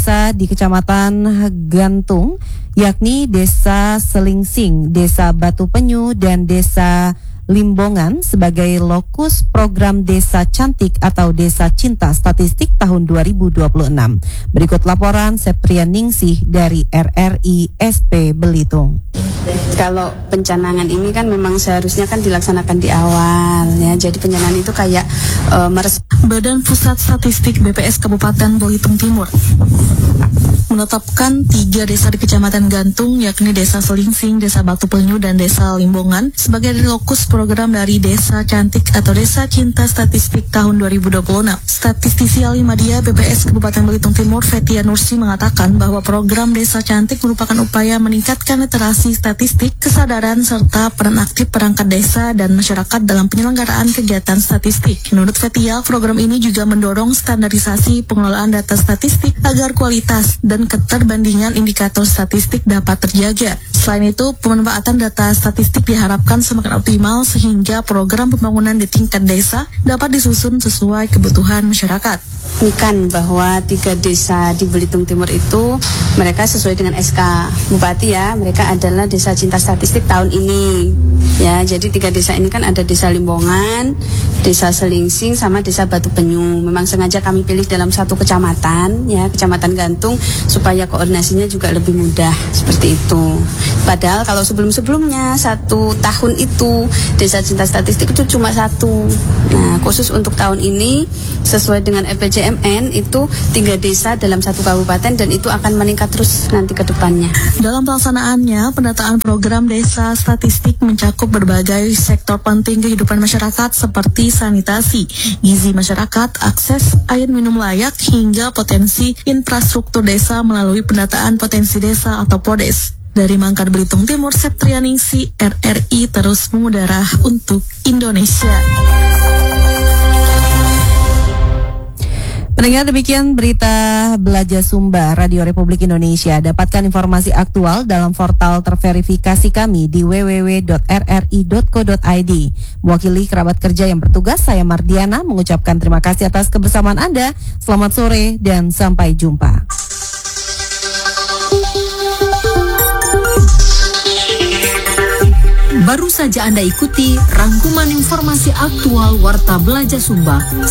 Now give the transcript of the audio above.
desa di Kecamatan Gantung, yakni Desa Selingsing, Desa Batu Penyu, dan Desa Limbongan sebagai lokus program Desa Cantik atau Desa Cinta Statistik tahun 2026. Berikut laporan Septrian Ningsih dari RRI SP Belitung. Kalau pencanangan ini kan memang seharusnya kan dilaksanakan di awal ya. Jadi pencanangan itu kayak Badan Pusat Statistik BPS Kabupaten Belitung Timur menetapkan 3 desa di Kecamatan Gantung, yakni Desa Selingsing, Desa Batu Penyu, dan Desa Limbongan sebagai lokus program dari Desa Cantik atau Desa Cinta Statistik tahun 2026. Statistisi Alimadia BPS Kabupaten Belitung Timur, Fetia Nursi, mengatakan bahwa program Desa Cantik merupakan upaya meningkatkan literasi statistik, kesadaran, serta peran aktif perangkat desa dan masyarakat dalam penyelenggaraan kegiatan statistik. Menurut Fetia, program ini juga mendorong standarisasi pengelolaan data statistik agar kualitas dan keterbandingan indikator statistik dapat terjaga. Selain itu, pemanfaatan data statistik diharapkan semakin optimal sehingga program pembangunan di tingkat desa dapat disusun sesuai kebutuhan masyarakat. Bukan bahwa 3 desa di Belitung Timur itu mereka sesuai dengan SK Bupati ya, mereka adalah Desa Cinta Statistik tahun ini ya. Jadi 3 desa ini kan ada Desa Limbongan, Desa Selingsing, sama Desa Batu Penyu. Memang sengaja kami pilih dalam satu kecamatan ya, Kecamatan Gantung, supaya koordinasinya juga lebih mudah seperti itu. Padahal kalau sebelum-sebelumnya 1 tahun itu Desa Cinta Statistik itu cuma 1. Nah, khusus untuk tahun ini sesuai dengan RPJMN itu 3 desa dalam 1 kabupaten, dan itu akan meningkat terus nanti ke depannya. Dalam pelaksanaannya, pendataan program Desa Statistik mencakup berbagai sektor penting kehidupan masyarakat seperti sanitasi, gizi masyarakat, akses air minum layak, hingga potensi infrastruktur desa melalui pendataan potensi desa atau PODES. Dari Mangkar Belitung Timur, Septrian Ningsih, RRI terus mengudara untuk Indonesia. Pendengar, demikian berita Belajar Sumba Radio Republik Indonesia. Dapatkan informasi aktual dalam portal terverifikasi kami di www.rri.co.id. Mewakili kerabat kerja yang bertugas, saya Mardiana mengucapkan terima kasih atas kebersamaan Anda. Selamat sore dan sampai jumpa. Baru saja Anda ikuti rangkuman informasi aktual Warta Belajar Sumba.